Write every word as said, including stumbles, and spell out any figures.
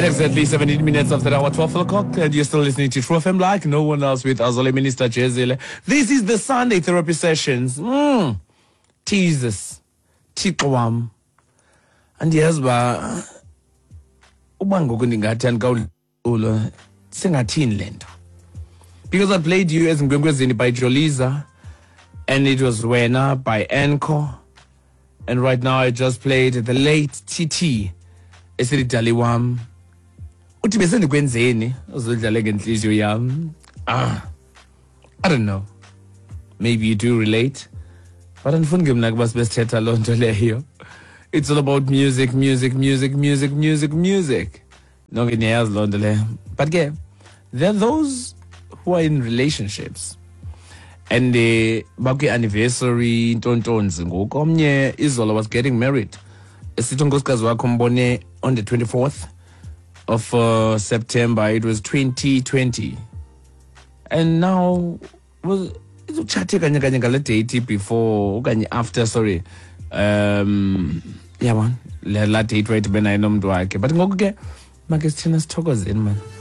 At exactly seventeen minutes after our twelve o'clock, and you're still listening to True F M like no one else with Azole Minister Jezile. This is the Sunday therapy sessions. Mm. Jesus. Tikwam. And yes, ba ubango kuningati andikawulo singathini lento. Because I played you as Ngwengwezini by Joliza, and it was Wena by Enko, and right now I just played the late T T esithi Dali wam. Uthi bese ndikwenzeni uzodlala ngenhliziyo yami. Ah, I don't know, maybe you do relate, but andifuni mna kuba sibesithetha loo nto leyo. It's all about music, music, music, music, music, music. Nonke niyayazi loo nto leyo. But ke there are those who are in relationships and they bakwi anniversary ntontonzi ngoku. Omnye izolo was getting married. Esithi unkosikazi wakho mbone on the twenty-fourth of uh, September. It was twenty twenty, and now was uchathe kanye kanye ngale date before okanye after, sorry, um yeah man, la date right benayo nomntu wakhe. But ngoku ke make sithina sithokozeni man.